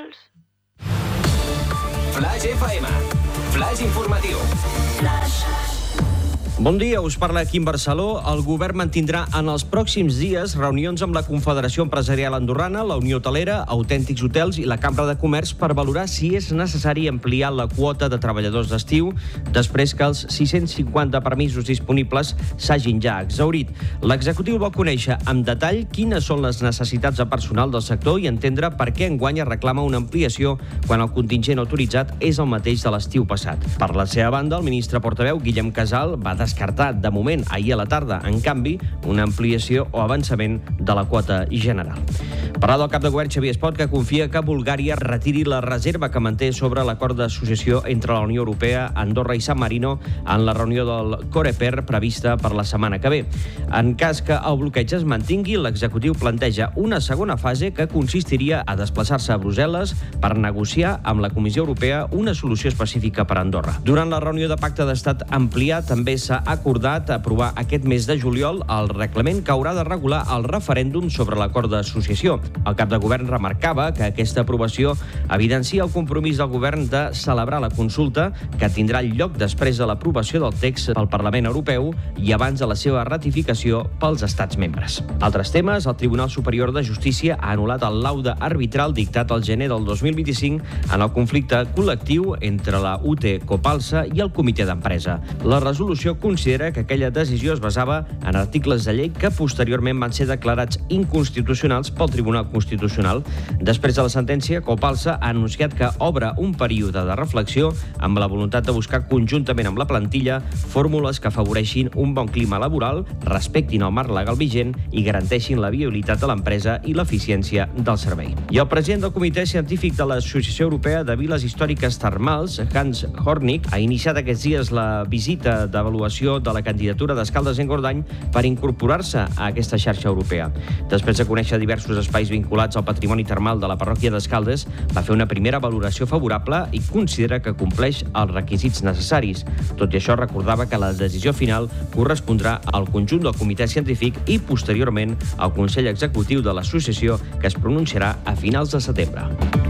vols? Flash FM. Flash informatiu. Bon dia, us parla Quim Barceló. El govern mantindrà en els pròxims dies reunions amb la Confederació Empresarial Andorrana, la Unió Hotelera, Autèntics Hotels i la Cambra de Comerç per valorar si és necessari ampliar la quota de treballadors d'estiu després que els 650 permisos disponibles s'hagin ja exhaurit. L'executiu vol conèixer amb detall quines són les necessitats de personal del sector i entendre per què enguany es reclama una ampliació quan el contingent autoritzat és el mateix de l'estiu passat. Per la seva banda, el ministre portaveu, Guillem Casal, va descartar de moment ahir a la tarda, en canvi, una ampliació o avançament de la quota general. Parla del cap de govern Xavier Espot, que confia que Bulgària retiri la reserva que manté sobre l'acord d'associació entre la Unió Europea, Andorra i San Marino en la reunió del Coreper prevista per la setmana que ve. En cas que el bloqueig es mantingui, l'executiu planteja una segona fase que consistiria a desplaçar-se a Brussel·les per negociar amb la Comissió Europea una solució específica per a Andorra. Durant la reunió de pacte d'estat ampliat també s'ha acordat aprovar aquest mes de juliol el reglament que haurà de regular el referèndum sobre l'acord d'associació. El cap de govern remarcava que aquesta aprovació evidencia el compromís del govern de celebrar la consulta, que tindrà lloc després de l'aprovació del text pel Parlament Europeu i abans de la seva ratificació pels estats membres. Altres temes, el Tribunal Superior de Justícia ha anul·lat el laude arbitral dictat al gener del 2025 en el conflicte col·lectiu entre la UT Copalsa i el comitè d'empresa. La resolució considera que aquella decisió es basava en articles de llei que posteriorment van ser declarats inconstitucionals pel Tribunal Constitucional. Després de la sentència, Copalsa ha anunciat que obre un període de reflexió amb la voluntat de buscar conjuntament amb la plantilla fórmules que afavoreixin un bon clima laboral, respectin el marc legal vigent i garanteixin la viabilitat de l'empresa i l'eficiència del servei. I el president del Comitè Científic de l'Associació Europea de Viles Històriques Termals, Hans Hornig, ha iniciat aquests dies la visita d'avaluació de la candidatura d'Escaldes-Engordany per incorporar-se a aquesta xarxa europea. Després de conèixer diversos espais vinculats al patrimoni termal de la parròquia d'Escaldes, va fer una primera valoració favorable i considera que compleix els requisits necessaris. Tot i això, recordava que la decisió final correspondrà al conjunt del comitè científic i, posteriorment, al Consell Executiu de l'associació, que es pronunciarà a finals de setembre.